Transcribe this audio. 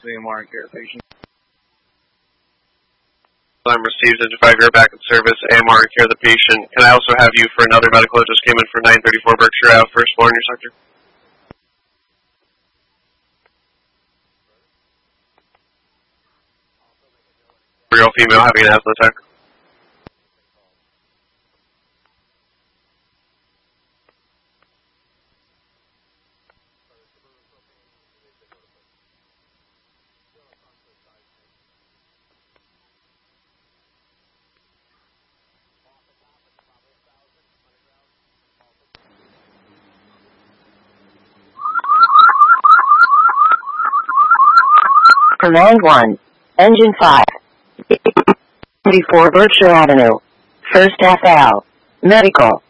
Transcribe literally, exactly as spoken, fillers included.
A M R care patient. I'm received into five-year back in service, A M R care the patient. Can I also have you for another medical that just came in for nine thirty-four Berkshire Ave, first floor in your sector? Real female having an asthma attack. Command one, Engine five, thirty-four Berkshire Avenue, First F L, Medical.